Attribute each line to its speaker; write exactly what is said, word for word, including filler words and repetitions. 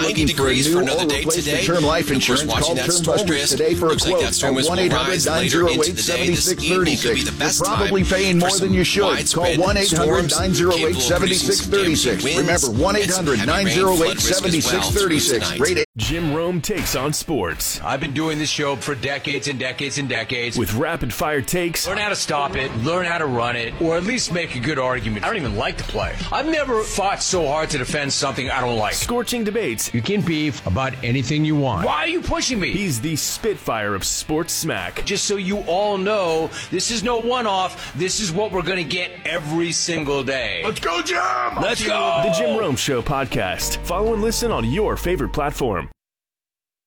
Speaker 1: ninety degrees for another day today.
Speaker 2: Term life
Speaker 1: Of course,
Speaker 2: insurance.
Speaker 1: watching
Speaker 2: Call
Speaker 1: that
Speaker 2: Term
Speaker 1: storm
Speaker 2: Busters
Speaker 1: risk,
Speaker 2: today for a
Speaker 1: looks like
Speaker 2: quote
Speaker 1: that storm
Speaker 2: at
Speaker 1: risk
Speaker 2: one
Speaker 1: will
Speaker 2: eight hundred
Speaker 1: rise
Speaker 2: nine
Speaker 1: later
Speaker 2: oh
Speaker 1: into
Speaker 2: eight
Speaker 1: the day. This
Speaker 2: seven six
Speaker 1: evening
Speaker 2: three
Speaker 1: could be
Speaker 2: six.
Speaker 1: the best
Speaker 2: You're probably
Speaker 1: time
Speaker 2: paying more
Speaker 1: for
Speaker 2: than you
Speaker 1: some
Speaker 2: should. Call
Speaker 1: widespread
Speaker 2: one eight hundred
Speaker 1: storms
Speaker 2: nine oh eight
Speaker 1: capable of
Speaker 2: seven
Speaker 1: producing
Speaker 2: six
Speaker 1: some
Speaker 2: three
Speaker 1: damaging
Speaker 2: six.
Speaker 1: winds
Speaker 2: Remember, one eight
Speaker 1: and some
Speaker 2: hundred
Speaker 1: heavy
Speaker 2: nine
Speaker 1: rain,
Speaker 2: oh
Speaker 1: flood
Speaker 2: eight
Speaker 1: risk as
Speaker 2: seven six
Speaker 1: well
Speaker 2: three
Speaker 1: through
Speaker 2: six.
Speaker 1: tonight.
Speaker 2: Rate
Speaker 3: Jim Rome takes on sports.
Speaker 4: I've been doing this show for decades and decades and decades.
Speaker 3: With rapid-fire takes.
Speaker 4: Learn how to stop it, learn how to run it, or at least make a good argument. I don't even like to play. I've never fought so hard to defend something I don't like.
Speaker 3: Scorching debates.
Speaker 4: You can beef about anything you want. Why are you pushing me?
Speaker 3: He's the Spitfire of sports smack.
Speaker 4: Just so you all know, this is no one-off. This is what we're going to get every single day.
Speaker 2: Let's go, Jim!
Speaker 4: Let's go!
Speaker 3: The Jim Rome Show podcast. Follow and listen on your favorite platform.